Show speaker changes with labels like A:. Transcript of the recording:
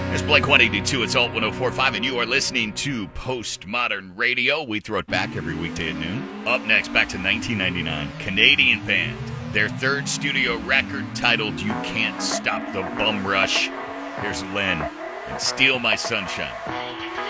A: It's Blink 182. It's Alt 1045, and you are listening to Postmodern Radio. We throw it back every weekday at noon. Up next, back to 1999. Canadian band. Their third studio record titled You Can't Stop the Bum Rush. Here's Len and Steal My Sunshine.